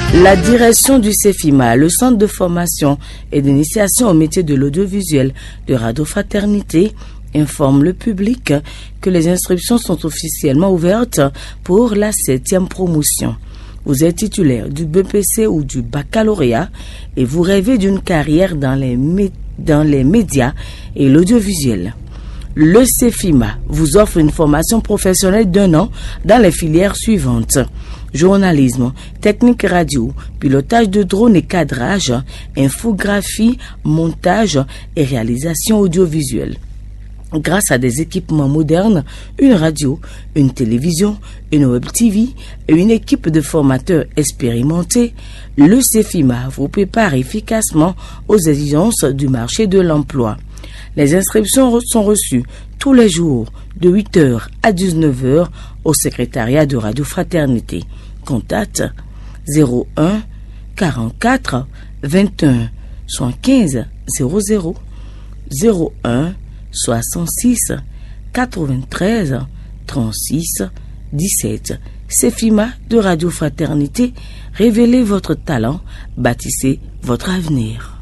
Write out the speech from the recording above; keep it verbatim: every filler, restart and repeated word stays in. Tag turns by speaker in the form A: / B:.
A: La direction du CEFIMA, le centre de formation et d'initiation au métier de l'audiovisuel de Radio Fraternité, informe le public que les inscriptions sont officiellement ouvertes pour la septième promotion. Vous êtes titulaire du B P C ou du baccalauréat et vous rêvez d'une carrière dans les, mé- dans les médias et l'audiovisuel. Le CEFIMA vous offre une formation professionnelle d'un an dans les filières suivantes: journalisme, technique radio, pilotage de drone et cadrage, infographie, montage et réalisation audiovisuelle. Grâce à des équipements modernes, une radio, une télévision, une web T V et une équipe de formateurs expérimentés, le CEFIMA vous prépare efficacement aux exigences du marché de l'emploi. Les inscriptions sont reçues tous les jours de huit heures à dix-neuf heures au secrétariat de Radio Fraternité. Contact zéro un quarante-quatre vingt et un soixante-quinze zéro zéro zéro un soixante-six quatre-vingt-treize trente-six dix-sept. CEFIMA de Radio Fraternité, révélez votre talent, bâtissez votre avenir.